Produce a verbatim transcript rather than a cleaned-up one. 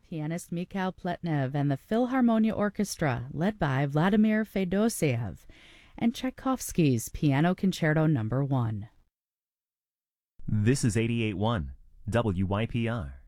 pianist Mikhail Pletnev and the Philharmonia Orchestra, led by Vladimir Fedosiev, and Tchaikovsky's Piano Concerto Number one. This is eighty-eight point one W Y P R.